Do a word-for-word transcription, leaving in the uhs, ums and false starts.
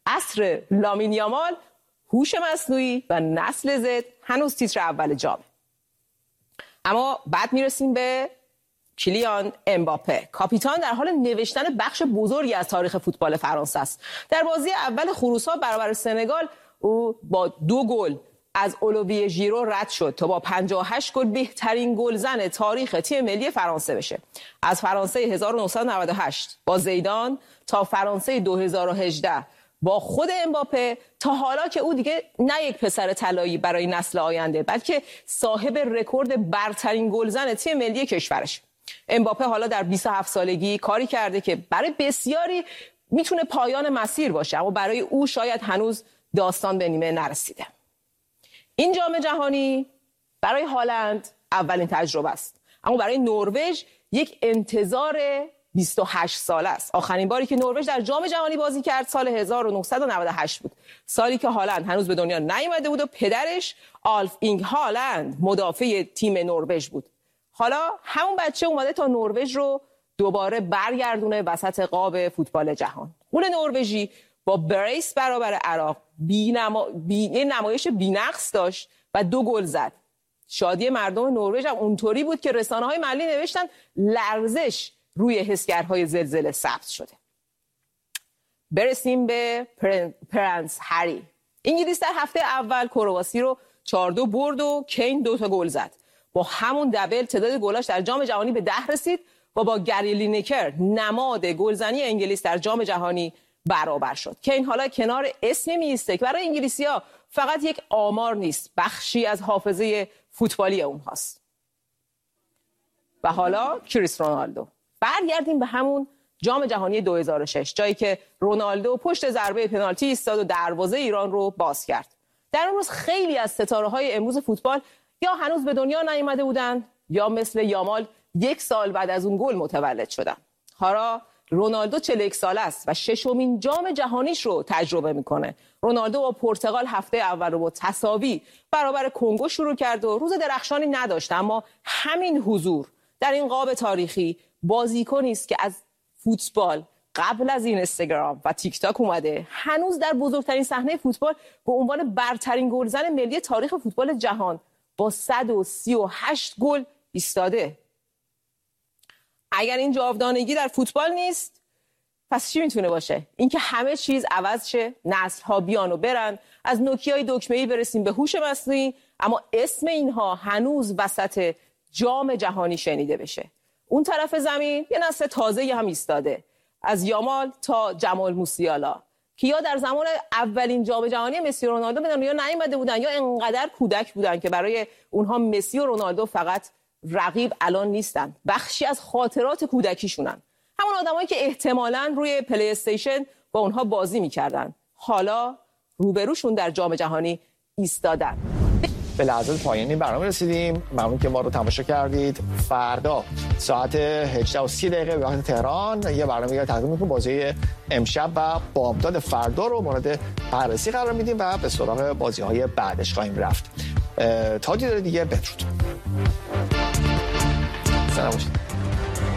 عصر لامین یامال، هوش مصنوعی و نسل زد هنوز تیتر اول جامه. اما بعد میرسیم به کیلیان امباپه. کاپیتان در حال نوشتن بخش بزرگی از تاریخ فوتبال فرانسه است. در بازی اول خروس‌ها برابر سنگال او با دو گل از اولیویه ژیرو رد شد تا با پنجاه و هشت گل بهترین گلزن تاریخ تیم ملی فرانسه بشه. از فرانسه هزار و نهصد و نود و هشت با زیدان تا فرانسه دو هزار و هجده با خود امباپه، تا حالا که او دیگه نه یک پسر طلایی برای نسل آینده، بلکه صاحب رکورد برترین گلزن تیم ملی کشورش. امباپه حالا در بیست و هفت سالگی کاری کرده که برای بسیاری میتونه پایان مسیر باشه، اما برای او شاید هنوز داستان به نیمه نرسیده. این جام جهانی برای هالند اولین تجربه است، اما برای نروژ یک انتظار بیست و هشت ساله است. آخرین باری که نروژ در جام جهانی بازی کرد سال هزار و نهصد و نود و هشت بود، سالی که هالند هنوز به دنیا نیامده بود و پدرش آلف اینگ هالند مدافع تیم نروژ بود. حالا همون بچه اومده تا نروژ رو دوباره برگردونه وسط قاب فوتبال جهان. گل نروژی با بریس برابر عراق بی نما... بی... نمایش بی‌نقص داشت و دو گل زد. شادی مردم نروژ هم اونطوری بود که رسانه‌های محلی نوشتن لرزش روی حسگرهای زلزله ثبت شده. برسیم به پر... پرنس هری. انگلیس در هفته اول کرواسی رو چهار دو برد و کین دو تا گل زد. با همون دبل تعداد گلاش در جام جهانی به ده رسید و با گری لینکر نماد گلزنی انگلیس در جام جهانی برابر شد. کین حالا کنار اسمی میسته که برای انگلیسی‌ها فقط یک آمار نیست، بخشی از حافظه فوتبالی اونهاست. و حالا کریستیانو رونالدو. برگردیم به همون جام جهانی دو هزار و شش، جایی که رونالدو پشت ضربه پنالتی ایستاد و دروازه ایران رو باز کرد. در اون روز خیلی از ستاره‌های امروز فوتبال یا هنوز به دنیا نیامده بودن یا مثل یامال یک سال بعد از اون گل متولد شدن. حالا رونالدو چهل و یک ساله است و ششمین جام جهانیش رو تجربه میکنه. رونالدو با پرتغال هفته اول رو با تساوی برابر کنگو شروع کرد و روز درخشانی نداشت، اما همین حضور در این قاب تاریخی بازیکنی است که از فوتبال قبل از این اینستاگرام و تیک تاک اومده، هنوز در بزرگترین صحنه فوتبال به عنوان برترین گلزن ملی تاریخ فوتبال جهان با صد و سی و هشت گل ایستاده. اگر این جاودانگی در فوتبال نیست، پس چی میتونه باشه؟ اینکه همه چیز عوض شه، نسل‌ها بیان و برن، از نوکیای دکمه‌ای برسیم به هوش مصنوعی، اما اسم اینها هنوز وسط جام جهانی شنیده بشه. اون طرف زمین یه نسل تازه‌ای هم ایستاده، از یامال تا جمال موسیالا، که یا در زمان اولین جام جهانی مسی و رونالدو به دنیا نیامده بودن یا انقدر کودک بودن که برای اونها مسی و رونالدو فقط رقیب الان نیستن، بخشی از خاطرات کودکیشونن. همون آدمایی که احتمالاً روی پلی استیشن با اونها بازی میکردن، حالا روبروشون در جام جهانی ایستادن. به لحظات پایانی برنامه رسیدیم. ممنون که ما رو تماشا کردید. فردا ساعت هجده و سی دقیقه به وقت تهران یه برنامه دیگه تقدیم می‌کنیم. بازی امشب و بامداد فردا رو مورد بررسی قرار میدیم و به سراغ بازی‌های بعدش خواهیم رفت. تا دیدار دیگه، بدرود. سلام باشید.